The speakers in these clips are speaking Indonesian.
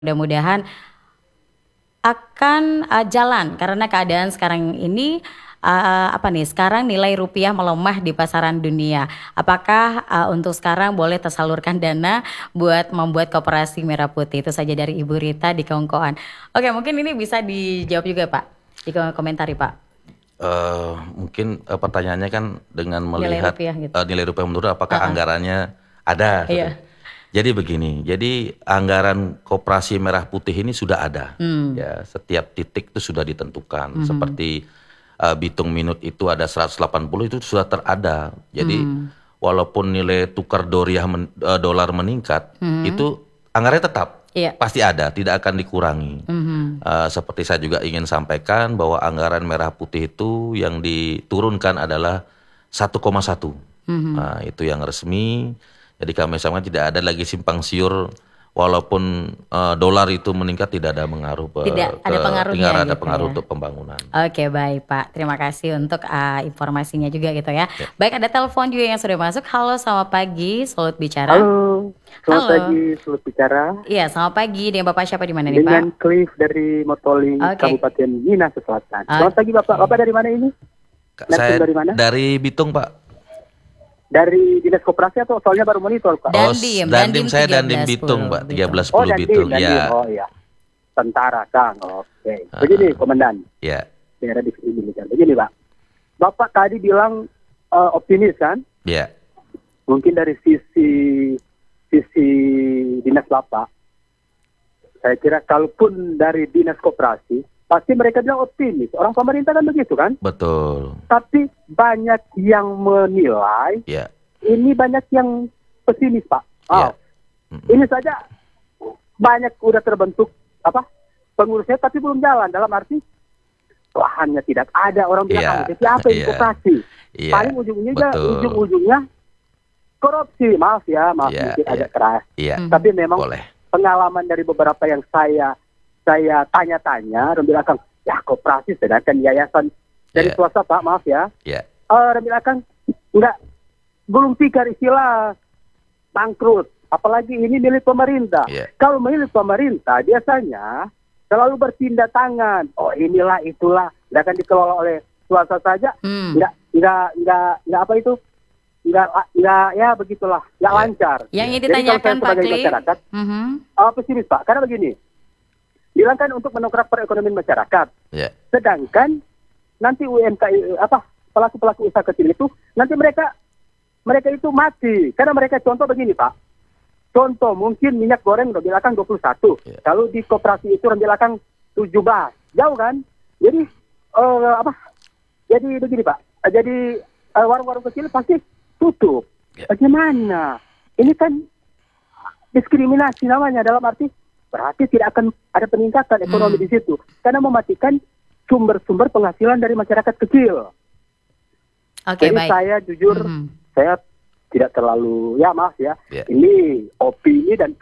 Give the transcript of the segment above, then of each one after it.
mudah-mudahan akan jalan karena keadaan sekarang ini apa nih sekarang nilai rupiah melemah di pasaran dunia. Apakah untuk sekarang boleh tersalurkan dana buat membuat koperasi merah putih? Itu saja dari Ibu Rita di Kongkoan. Oke, mungkin ini bisa dijawab juga Pak di komentari Pak. Mungkin pertanyaannya kan dengan Nilai melihat rupiah gitu. nilai rupiah menurun apakah anggarannya ada? Iya. Jadi begini, jadi anggaran koperasi merah putih ini sudah ada, ya setiap titik itu sudah ditentukan. Seperti Bitung Minut itu ada 180 itu sudah terada. Jadi walaupun nilai tukar dolar meningkat, itu anggarannya tetap Iya. pasti ada, tidak akan dikurangi. Seperti saya juga ingin sampaikan bahwa anggaran merah putih itu yang diturunkan adalah 1,1. Nah, itu yang resmi. Jadi kami sama tidak ada lagi simpang siur, walaupun dolar itu meningkat tidak ada pengaruh Tidak ada pengaruhnya tidak ada gitu pengaruh ya. untuk pembangunan. Oke, baik Pak. Terima kasih untuk informasinya juga gitu ya. Baik, ada telepon juga yang sudah masuk. Halo, selamat pagi. Sulut bicara. Halo, selamat pagi. Sulut bicara. Iya, selamat pagi. Dengan Bapak siapa di mana nih Pak? Dengan Cliff dari Motoling, Kabupaten Minahasa Selatan. Selamat pagi Bapak. Bapak dari mana ini? Saya dari mana? Dari Bitung Pak. Dari Dinas Koperasi atau soalnya baru monitor Pak? Dandim saya Dandim Bitung Pak, 1310 Bitung. Ya. Oh iya. Tentara Kang. Oke. Begini Komandan. Ya. Daerah divisi militer. Begini Pak. Bapak tadi bilang optimis kan? Ya. Mungkin dari sisi dinas Bapak, saya kira kalaupun dari dinas koperasi, pasti mereka bilang optimis. Orang pemerintah kan begitu kan? Betul. Tapi banyak yang menilai, ini banyak yang pesimis Pak. Ini saja banyak udah terbentuk pengurusnya tapi belum jalan. Dalam arti lahannya tidak ada, orang bilang tapi apa investasi? Paling ujung-ujungnya korupsi. Maaf mungkin agak keras. Tapi memang pengalaman dari beberapa yang saya tanya-tanya, Rembil Akang, ya koperasi sedangkan yayasan dari swasta Pak, maaf ya. Rembil Akang belum tikar istilah bangkrut, apalagi ini milik pemerintah. Kalau milik pemerintah biasanya selalu bertindak tangan. Oh inilah itulah, tidak akan dikelola oleh swasta saja. Nggak apa itu? Nggak ya begitulah, nggak lancar. Yang ini ditanyakan Pak Kli. Pesimis Pak, karena begini. Bilang kan untuk mendongkrak perekonomian masyarakat. Sedangkan nanti UMKM pelaku-pelaku usaha kecil itu nanti mereka itu mati. Karena mereka contoh begini Pak. Contoh mungkin minyak goreng udah bilang 21. Kalau di koperasi itu bilang 17. Jauh kan? Jadi Jadi begini Pak. Jadi warung-warung kecil pasti tutup. Bagaimana? Ini kan diskriminasi namanya, dalam arti berarti tidak akan ada peningkatan ekonomi di situ. Karena mematikan sumber-sumber penghasilan dari masyarakat kecil. Jadi baik. Saya jujur, saya tidak terlalu, maaf ya. Ini opini dan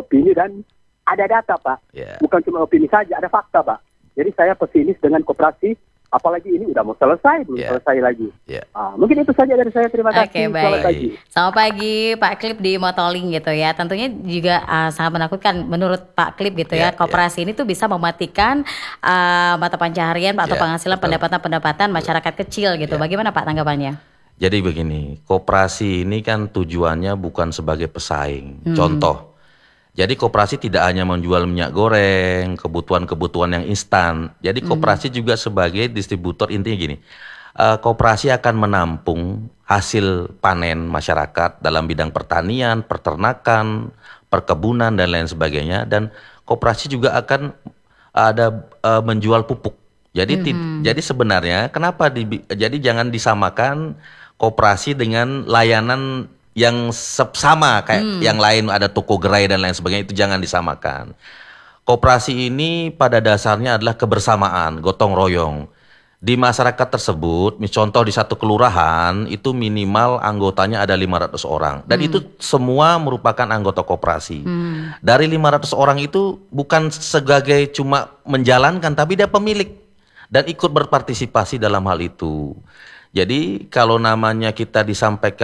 ada data Pak. Bukan cuma opini saja, ada fakta Pak. Jadi saya pesimis dengan koperasi. Apalagi ini udah mau selesai, belum selesai lagi. Mungkin itu saja dari saya, terima kasih. Selamat pagi. Selamat pagi Pak Klip di Motoling gitu ya. Tentunya juga sangat menakutkan menurut Pak Klip gitu ya. Koperasi ini tuh bisa mematikan mata pencaharian atau penghasilan pendapatan masyarakat kecil gitu. Bagaimana Pak tanggapannya? Jadi begini, koperasi ini kan tujuannya bukan sebagai pesaing. Contoh. Jadi koperasi tidak hanya menjual minyak goreng, kebutuhan-kebutuhan yang instan. Jadi koperasi juga sebagai distributor, intinya gini. Koperasi akan menampung hasil panen masyarakat dalam bidang pertanian, peternakan, perkebunan dan lain sebagainya. Dan koperasi juga akan ada menjual pupuk. Jadi sebenarnya kenapa jadi jangan disamakan koperasi dengan layanan yang sama kayak yang lain, ada toko gerai dan lain sebagainya, itu jangan disamakan. Koperasi ini pada dasarnya adalah kebersamaan, gotong royong. Di masyarakat tersebut, contoh di satu kelurahan itu minimal anggotanya ada 500 orang dan itu semua merupakan anggota koperasi. Dari 500 orang itu bukan sebagai cuma menjalankan, tapi dia pemilik dan ikut berpartisipasi dalam hal itu. Jadi kalau namanya kita disampaikan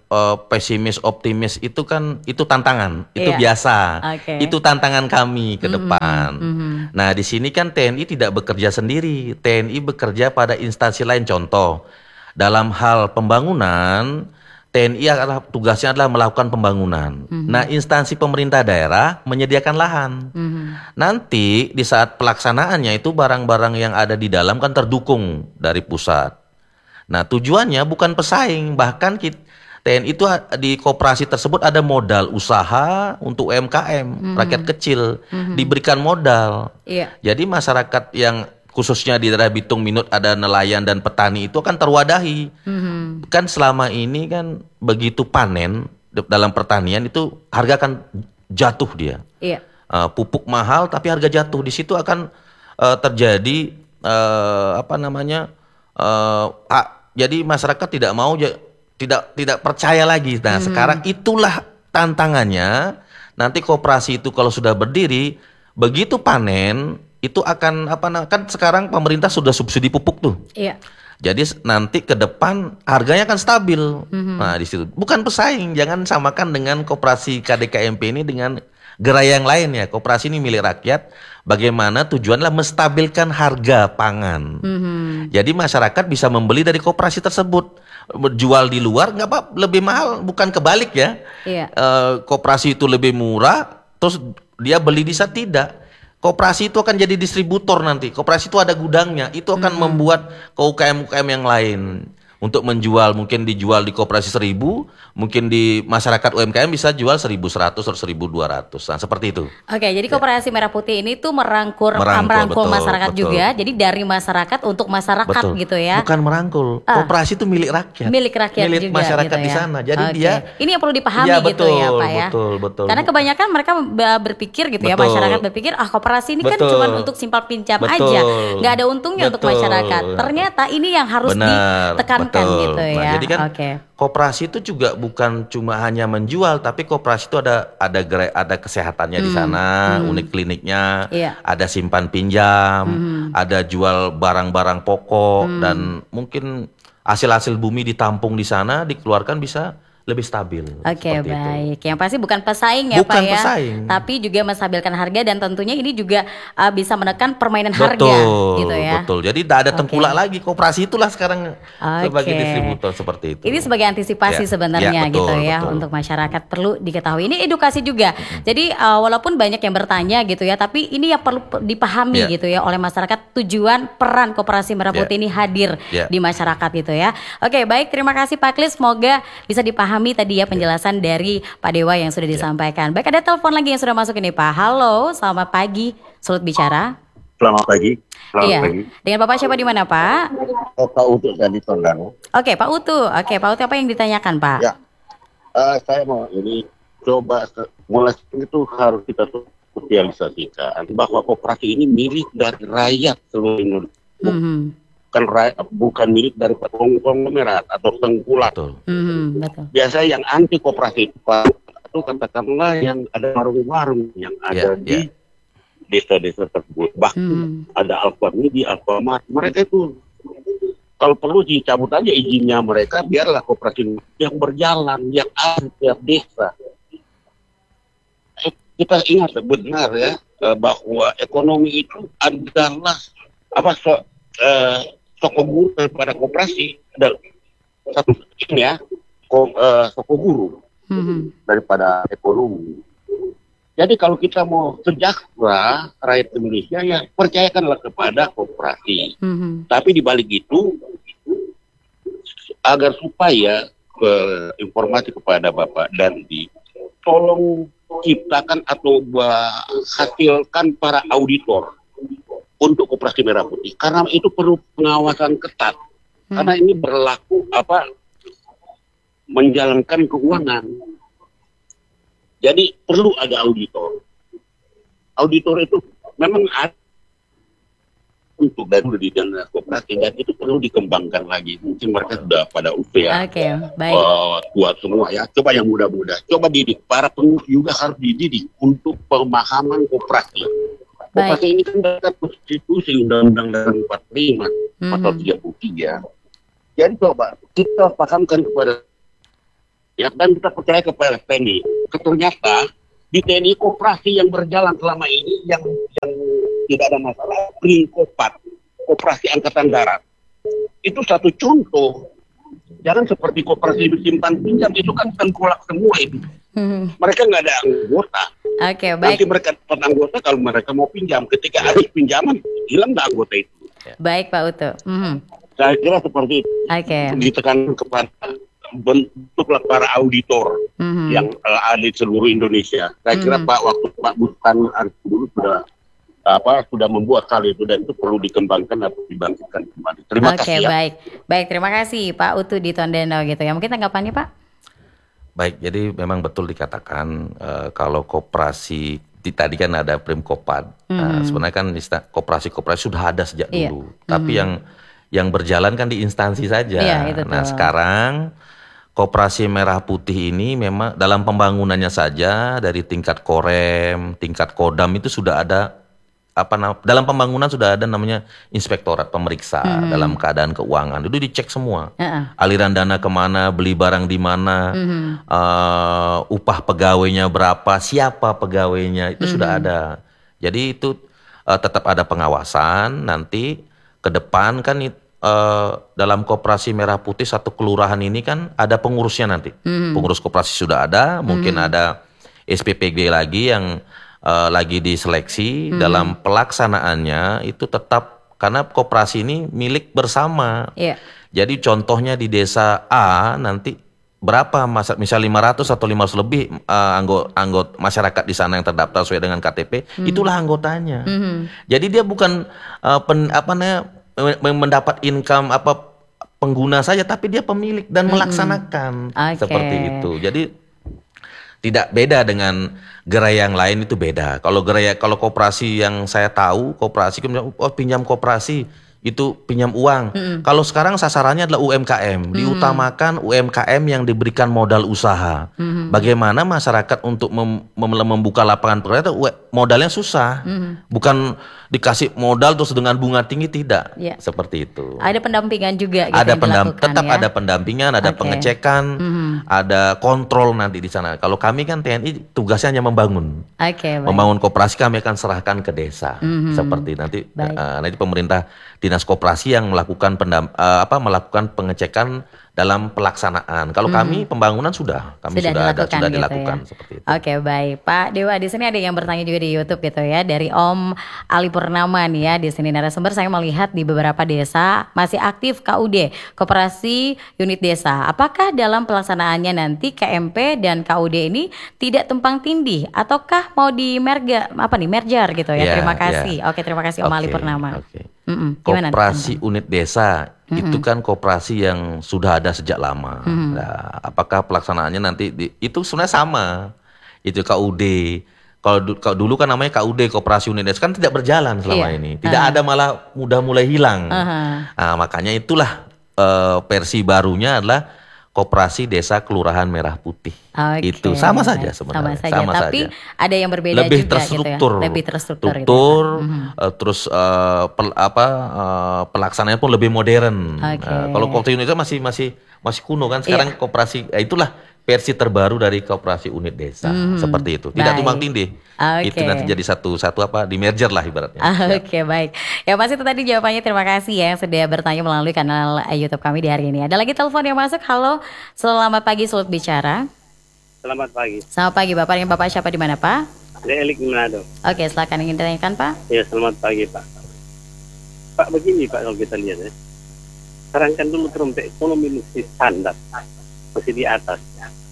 pesimis optimis itu kan itu tantangan, itu Iya. biasa. Oke. Itu tantangan kami ke depan. Nah, di sini kan TNI tidak bekerja sendiri. TNI bekerja pada instansi lain. Contoh, dalam hal pembangunan, TNI tugasnya adalah melakukan pembangunan. Nah, instansi pemerintah daerah menyediakan lahan. Nanti di saat pelaksanaannya itu barang-barang yang ada di dalam kan terdukung dari pusat. Nah, tujuannya bukan pesaing, bahkan TNI itu di koperasi tersebut ada modal usaha untuk UMKM, rakyat kecil, diberikan modal. Iya. Jadi masyarakat yang khususnya di daerah Bitung Minut ada nelayan dan petani itu akan terwadahi. Kan selama ini kan begitu panen dalam pertanian itu harga akan jatuh dia. Iya. Pupuk mahal tapi harga jatuh. Di situ akan terjadi jadi masyarakat tidak mau tidak percaya lagi. Nah, sekarang itulah tantangannya. Nanti koperasi itu kalau sudah berdiri, begitu panen itu akan kan sekarang pemerintah sudah subsidi pupuk tuh. Iya. Jadi nanti ke depan harganya akan stabil. Nah, di situ bukan pesaing, jangan samakan dengan koperasi KDKMP ini dengan gerai yang lain ya. Koperasi ini milik rakyat. Bagaimana tujuannya menstabilkan harga pangan. Jadi masyarakat bisa membeli dari koperasi tersebut. Jual di luar nggak apa lebih mahal, bukan kebalik ya. Iya. Koperasi itu lebih murah, terus dia beli di sana tidak. Koperasi itu akan jadi distributor nanti. Koperasi itu ada gudangnya. Itu akan membuat ke UKM-UKM yang lain. Untuk menjual, mungkin dijual di koperasi 1.000, mungkin di masyarakat UMKM bisa jual 1.100 atau 1.200. Nah, seperti itu. Oke, jadi Koperasi Merah Putih ini tuh merangkul betul, masyarakat betul. juga. Jadi dari masyarakat untuk masyarakat Betul. gitu ya. Bukan merangkul. Koperasi itu milik rakyat. Milik rakyat milik juga masyarakat gitu di ya. sana. Jadi Oke. dia ini yang perlu dipahami ya, gitu ya, Pak ya. Betul. Karena kebanyakan mereka berpikir gitu ya, Betul. masyarakat berpikir koperasi ini kan Betul. cuma untuk simpel pinjam Betul. aja, nggak ada untungnya untuk Betul. masyarakat. Ternyata ini yang harus ditekankan betul. gitu ya. Nah, jadi kan Oke. koperasi itu juga bukan cuma hanya menjual, tapi koperasi itu ada kesehatannya di sana, unit kliniknya, Iya. ada simpan pinjam, ada jual barang-barang pokok dan mungkin hasil-hasil bumi ditampung di sana, dikeluarkan bisa lebih stabil. Oke, seperti itu. baik. Yang pasti bukan pesaing ya, Bukan Pak ya. pesaing. Tapi juga menstabilkan harga dan tentunya ini juga bisa menekan permainan harga gitu ya. Betul. Jadi tidak ada tengkulak lagi. Koperasi itulah sekarang sebagai Oke. distributor seperti itu. Ini sebagai antisipasi Ya. sebenarnya Ya, betul, gitu ya betul. untuk masyarakat perlu diketahui. Ini edukasi juga. Jadi walaupun banyak yang bertanya gitu ya, tapi ini yang perlu dipahami Ya. gitu ya oleh masyarakat, tujuan peran Koperasi Merah Ya. Putih ini hadir Ya. di masyarakat gitu ya. Oke, baik, terima kasih Pak Klis. Semoga bisa dipahami tadi ya penjelasan dari Pak Dewa yang sudah disampaikan. Baik, ada telepon lagi yang sudah masuk ini Pak. Halo, selamat pagi. Sulut bicara. Selamat pagi. Iya. Dengan Bapak siapa di mana, Pak? Pak Utu dari Tondano. Oke, Pak Utu. Oke, Pak Utu, apa yang ditanyakan, Pak? Ya. Saya mau ini coba mulai itu harus kita sosialisasikan bahwa koperasi ini milik dari rakyat seluruh Indonesia. Bukan milik dari konglomerat atau tengkulak. Betul. Betul. Biasa yang anti koperasi itu katakanlah yang ada warung-warung yang ada di desa-desa tersebut. Bahkan ada Alfamidi, Alfamart. Mereka itu kalau perlu dicabut aja izinnya mereka, biarlah koperasi yang berjalan, yang ada di tiap desa. Kita ingat benar ya bahwa ekonomi itu adalah soko guru daripada koperasi. Ada satu ini ya, soko guru daripada ekonomi. Jadi kalau kita mau sejahtera rakyat Indonesia, ya percayakanlah kepada koperasi. Tapi di balik itu, agar supaya informasi kepada Bapak dan tolong ciptakan atau hasilkan para auditor untuk Koperasi Merah Putih. Karena itu perlu pengawasan ketat. Karena ini berlaku menjalankan keuangan. Jadi perlu ada auditor. Auditor itu memang ada untuk dari dana koperasi dan itu perlu dikembangkan lagi. Mungkin mereka sudah pada usia baik. Tua semua ya. Coba yang muda-muda, coba didik. Para pengurus juga harus dididik untuk pemahaman koperasi. Koperasi ini kan dekat konstitusi Undang-Undang Dasar 45 pasal 33. Jadi coba kita pahamkan kepada Ya, dan kita percaya kepada TNI. Ternyata di TNI koperasi yang berjalan selama ini yang tidak ada masalah, Brinkopat, Koperasi Angkatan Darat. Itu satu contoh. Jangan seperti koperasi simpan pinjam, itu kan tengkolak semua itu. Mereka nggak ada anggota. Oke, baik. Nanti mereka dapat anggota kalau mereka mau pinjam. Ketika habis pinjaman, hilang nggak anggota itu. Baik Pak Utu. Saya kira seperti itu. Ditekan kepada bentuklah para auditor yang ada di seluruh Indonesia. Saya kira Pak Bustan dulu sudah membuat hal itu, dan itu perlu dikembangkan atau dibangkitkan kembali. Terima kasih. Baik, terima kasih Pak Utu di Tondano gitu ya. Mungkin tanggapannya Pak? Baik, jadi memang betul dikatakan kalau koperasi tadi kan ada Brinkopat. Sebenarnya kan koperasi sudah ada sejak dulu. Tapi yang berjalan kan di instansi saja. Nah, sekarang Koperasi Merah Putih ini memang dalam pembangunannya saja dari tingkat Korem, tingkat Kodam itu sudah ada dalam pembangunan sudah ada namanya inspektorat pemeriksa dalam keadaan keuangan. Itu dicek semua. Aliran dana kemana, beli barang di mana, upah pegawainya berapa, siapa pegawainya, itu sudah ada. Jadi itu tetap ada pengawasan. Nanti ke depan kan dalam Koperasi Merah Putih satu kelurahan ini kan ada pengurusnya nanti. Pengurus koperasi sudah ada, mungkin ada SPPG lagi yang lagi diseleksi. Dalam pelaksanaannya itu tetap, karena koperasi ini milik bersama. Jadi contohnya di desa A nanti berapa misal 500 atau 500 lebih anggota masyarakat di sana yang terdaftar sesuai dengan KTP, itulah anggotanya. Jadi dia bukan mendapat income pengguna saja, tapi dia pemilik dan melaksanakan seperti itu. Jadi tidak beda dengan gerai yang lain, itu beda. Kalau koperasi yang saya tahu, koperasi pinjam koperasi itu pinjam uang. Kalau sekarang sasarannya adalah UMKM, diutamakan UMKM yang diberikan modal usaha. Bagaimana masyarakat untuk membuka lapangan pekerjaan, modalnya susah. Bukan dikasih modal terus dengan bunga tinggi, tidak. Seperti itu. Ada pendampingan juga gitu ada yang dilakukan, tetap ada pendampingan, ada pengecekan, ada kontrol nanti di sana. Kalau kami kan TNI tugasnya hanya membangun. Membangun koperasi, kami akan serahkan ke desa. Seperti nanti pemerintah dinas koperasi yang melakukan melakukan pengecekan dalam pelaksanaan. Kalau kami pembangunan sudah dilakukan seperti itu. Oke, baik. Pak Dewa, di sini ada yang bertanya juga di YouTube gitu ya, dari Om Ali Purnama nih ya. Di sini narasumber, saya melihat di beberapa desa masih aktif KUD, Koperasi Unit Desa. Apakah dalam pelaksanaannya nanti KMP dan KUD ini tidak tumpang tindih, ataukah mau di merger gitu ya? Terima kasih. Oke, terima kasih Om Ali Purnama. Koperasi Unit Desa itu kan koperasi yang sudah ada sejak lama. Nah, apakah pelaksanaannya nanti itu sebenarnya sama. Itu KUD. Kalau dulu kan namanya KUD, Koperasi Unit Desa, kan tidak berjalan selama ini. Tidak ada, malah udah mulai hilang. Nah, makanya itulah versi barunya adalah Koperasi Desa Kelurahan Merah Putih. Itu sama saja sebenarnya. Sama tapi saja. Ada yang berbeda lebih juga terstruktur, gitu ya. Lebih terstruktur gitu. Terus pelaksanaannya pun lebih modern. Kalau Koperasi Unit Desa masih kuno kan. Sekarang koperasi, itulah versi terbaru dari Koperasi Unit Desa. Seperti itu. Tidak tumpang tindih. Itu nanti jadi satu di merger lah ibaratnya. Baik. Ya, Mas, itu tadi jawabannya. Terima kasih ya yang sudah bertanya melalui kanal YouTube kami di hari ini. Ada lagi telepon yang masuk. Halo, selamat pagi, Sulut Bicara. Selamat pagi. Selamat pagi, Bapak. Yang Bapak siapa, di mana, Pak? Elik Manado. Oke, silakan, ingin ditanyakan, Pak? Ya, selamat pagi, Pak. Pak, begini Pak, kalau kita lihat ya. Sekarang kan dulu trompet ekonomi masih standar, masih di atas.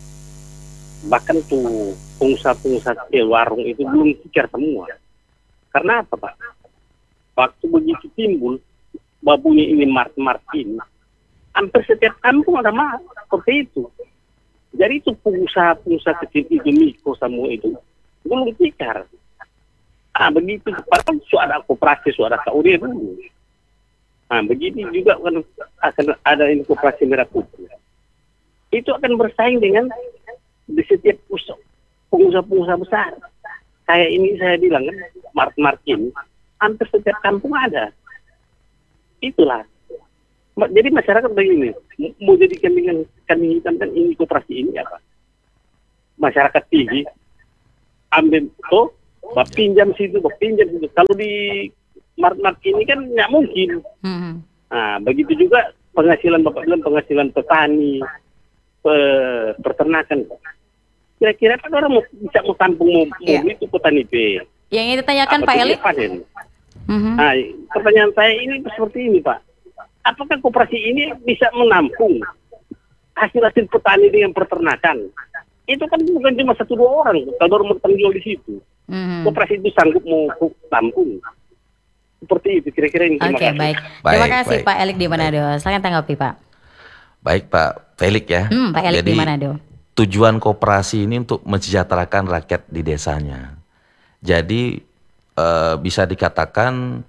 Bahkan tuh pengusaha-pengusaha warung itu belum tikar semua. Karena apa, Pak? Waktu begitu timbul babunya ini mart ini, hampir setiap kampung ada seperti itu. Jadi itu pengusaha-pengusaha kecil itu, mikro semua itu belum tikar. Begitu. Padahal suara koperasi, suara KUD dulu. Begini juga akan ada ini Koperasi Merah Putih. Itu akan bersaing dengan di setiap pengusaha-pengusaha besar. Kayak ini saya bilang kan, mart ini hampir setiap kampung ada. Itulah. Jadi masyarakat begini, mau jadikan dengan kambing hitam kan ini koperasi ini apa? Masyarakat tinggi ambil pinjam situ. Kalau di mart ini kan nggak mungkin. Nah, begitu juga penghasilan Bapak bilang penghasilan petani, peternakan. Kira-kira kan orang bisa mau tampung itu petani P. Yang ingin ditanyakan Pak Elik? Nah, pertanyaan saya ini seperti ini Pak. Apakah koperasi ini bisa menampung hasil petani dengan peternakan? Itu kan bukan cuma 1-2 orang, kalau orang bertanggung di situ. Koperasi itu sanggup mau tampung. Seperti itu kira-kira ini. Oke, baik. Terima kasih Pak Elik di Manado. Silakan tanggapi Pak. Baik Pak Felix ya. Pak Elik di Manado. Tujuan koperasi ini untuk mensejahterakan rakyat di desanya. Jadi bisa dikatakan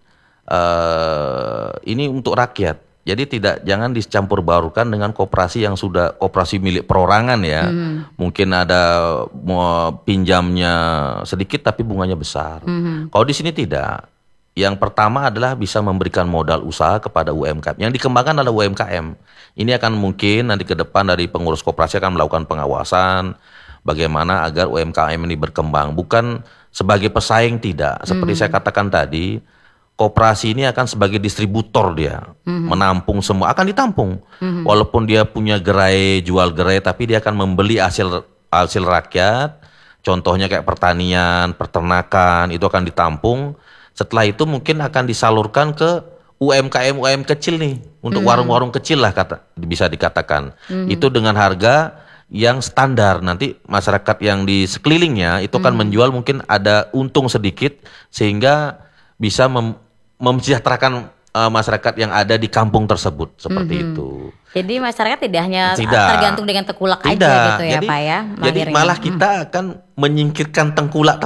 ini untuk rakyat. Jadi jangan dicampur baurkan dengan koperasi yang sudah koperasi milik perorangan ya. Mungkin ada pinjamnya sedikit tapi bunganya besar. Kalau di sini tidak. Yang pertama adalah bisa memberikan modal usaha kepada UMKM. Yang dikembangkan adalah UMKM. Ini akan mungkin nanti ke depan dari pengurus koperasi akan melakukan pengawasan bagaimana agar UMKM ini berkembang. Bukan sebagai pesaing, tidak. Seperti saya katakan tadi, koperasi ini akan sebagai distributor dia, menampung semua, akan ditampung. Walaupun dia punya gerai, jual gerai, tapi dia akan membeli hasil rakyat. Contohnya kayak pertanian, peternakan, itu akan ditampung. Setelah itu mungkin akan disalurkan ke UMKM kecil nih, untuk warung-warung kecil lah bisa dikatakan. Itu dengan harga yang standar. Nanti masyarakat yang di sekelilingnya itu akan menjual, mungkin ada untung sedikit sehingga bisa mesejahterakan masyarakat yang ada di kampung tersebut, seperti itu. Jadi masyarakat tidak hanya tergantung dengan tengkulak aja gitu ya Pak ya. Jadi malah kita akan menyingkirkan tengkulak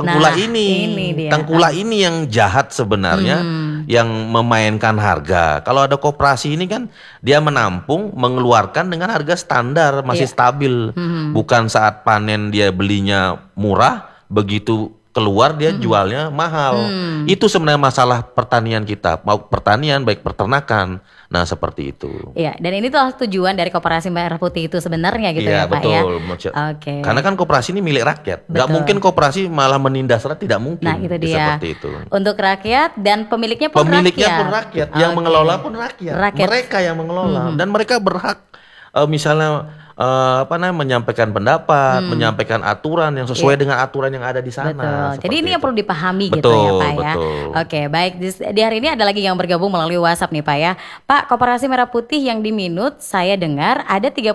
ini. Tengkulak ini yang jahat sebenarnya, yang memainkan harga. Kalau ada koperasi ini kan dia menampung, mengeluarkan dengan harga standar, masih stabil. Bukan saat panen dia belinya murah, begitu keluar dia jualnya mahal. Itu sebenarnya masalah pertanian kita, mau pertanian baik peternakan. Nah, seperti itu. Iya, dan ini tuh tujuan dari Koperasi Merah Putih itu sebenarnya gitu ya Pak ya. Oke. Karena kan koperasi ini milik rakyat. Nggak mungkin koperasi malah menindas rakyat, tidak mungkin. Nah, itu dia. Seperti itu. Untuk rakyat dan pemiliknya pun rakyat. Yang mengelola pun rakyat. Mereka yang mengelola dan mereka berhak misalnya menyampaikan pendapat, menyampaikan aturan yang sesuai dengan aturan yang ada di sana. Jadi ini yang perlu dipahami gitu ya Pak ya. Oke, baik. Di hari ini ada lagi yang bergabung melalui WhatsApp nih Pak ya. Pak, Koperasi Merah Putih yang di Minut saya dengar ada 34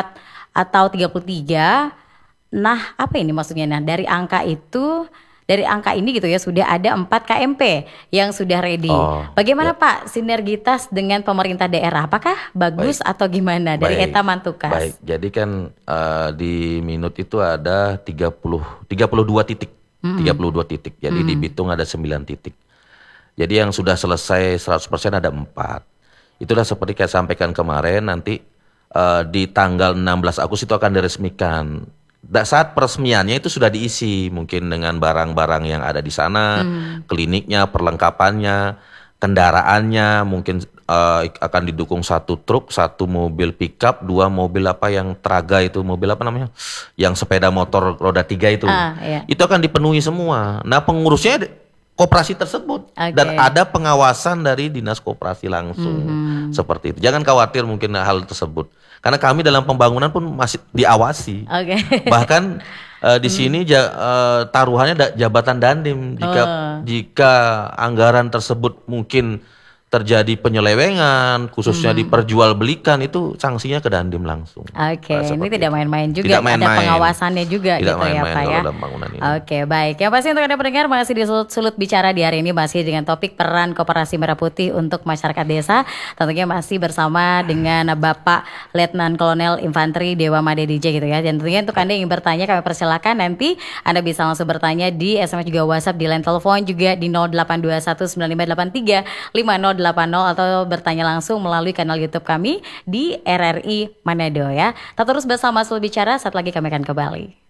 atau 33. Nah, apa ini maksudnya? Nah, dari angka ini gitu ya sudah ada 4 KMP yang sudah ready. Bagaimana Pak sinergitas dengan pemerintah daerah? Apakah bagus atau gimana dari Eta Mantukas? Baik, jadi kan di Minut itu ada 32 titik. 32 titik. Jadi di Bitung ada 9 titik. Jadi yang sudah selesai 100% ada 4. Itulah seperti saya sampaikan kemarin, nanti di tanggal 16 Agustus itu akan diresmikan. Saat peresmiannya itu sudah diisi mungkin dengan barang-barang yang ada di sana, kliniknya, perlengkapannya, kendaraannya, mungkin akan didukung 1 truk, 1 mobil pickup, 2 mobil yang teraga itu, mobil yang sepeda motor roda 3 itu. Itu akan dipenuhi semua. Nah, pengurusnya koperasi tersebut dan ada pengawasan dari dinas koperasi langsung, seperti itu. Jangan khawatir mungkin hal tersebut. Karena kami dalam pembangunan pun masih diawasi. Bahkan di sini taruhannya jabatan Dandim. Jika anggaran tersebut mungkin terjadi penyelewengan, khususnya diperjualbelikan, itu sanksinya ke Dandim langsung. Ini tidak main-main juga, ada pengawasannya juga gitu ya Pak ya. Baik. Yang pasti untuk Anda pendengar masih di Sulut Bicara di hari ini masih dengan topik peran Koperasi Merah Putih untuk masyarakat desa. Tentunya masih bersama dengan Bapak Letnan Kolonel Infanteri Dewa Made DJ gitu ya. Dan tentunya untuk Anda yang ingin bertanya kami persilakan nanti Anda bisa langsung bertanya di SMS juga WhatsApp, di line telepon juga di 082195835080 atau bertanya langsung melalui kanal YouTube kami di RRI Manado ya. Tetap terus bersama Sulut Bicara, saat lagi kami akan kembali.